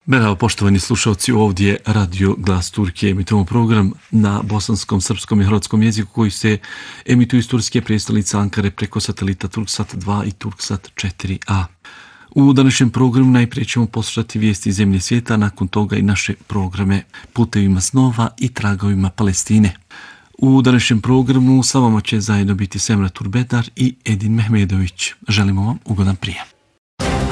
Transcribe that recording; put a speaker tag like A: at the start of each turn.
A: Merhaba poštovani slušalci, ovdje je Radio Glas Turke. Emitujemo program na bosanskom, srpskom i hrvatskom jeziku koji se emituje iz turske prijestolnice Ankare preko satelita Turksat 2 i Turksat 4a. U današnjem programu najprije ćemo poslušati vijesti iz zemlje svijeta, nakon toga i naše programe Putevima snova i Tragovima Palestine. U današnjem programu sa vama će zajedno biti Semra Turbedar i Edin Mehmedović. Želimo vam ugodan prijem.